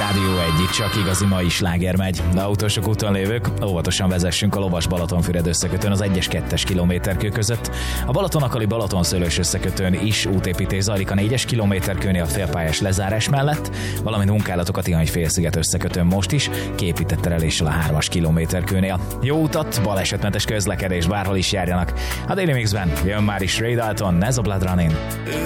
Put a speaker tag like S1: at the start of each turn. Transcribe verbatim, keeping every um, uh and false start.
S1: Rádió egy, csak igazi mai sláger megy. De autósok úton lévők, óvatosan vezessünk a Lovas Balatonfüred összekötőn az egyes kettes kilométerkő között. A Balatonakali Balatonszőlős összekötőn is útépítés zajlik a négyes kilométerkőnél a félpályás lezárás mellett, valamint munkálatok a Tihany-félsziget összekötőn most is, kiépített tereléssel a hármas kilométerkőnél. Jó utat, balesetmentes közlekedés, bárhol is járjanak. A Daily Mixben jön már is Ray Dalton, ez a Blood Running.